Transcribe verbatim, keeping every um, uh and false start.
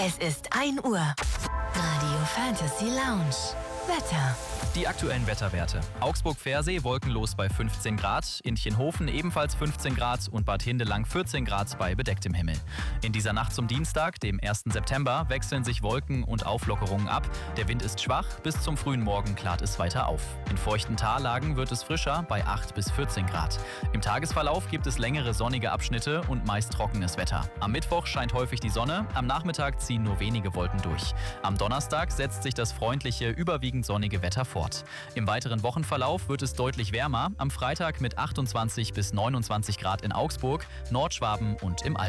Es ist ein Uhr. Radio Fantasy Lounge. Wetter. Die aktuellen Wetterwerte. Augsburg-Pfersee wolkenlos bei fünfzehn Grad, Intchenhofen ebenfalls fünfzehn Grad und Bad Hindelang vierzehn Grad bei bedecktem Himmel. In dieser Nacht zum Dienstag, dem ersten September, wechseln sich Wolken und Auflockerungen ab. Der Wind ist schwach, bis zum frühen Morgen klart es weiter auf. In feuchten Tallagen wird es frischer bei acht bis vierzehn Grad. Im Tagesverlauf gibt es längere sonnige Abschnitte und meist trockenes Wetter. Am Mittwoch scheint häufig die Sonne, am Nachmittag ziehen nur wenige Wolken durch. Am Donnerstag setzt sich das freundliche, überwiegend sonnige Wetter fort. Im weiteren Wochenverlauf wird es deutlich wärmer, am Freitag mit achtundzwanzig bis neunundzwanzig Grad in Augsburg, Nordschwaben und im Allgäu.